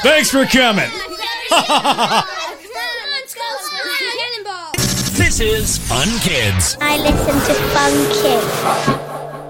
Thanks for coming. This is Fun Kids. I listen to Fun Kids.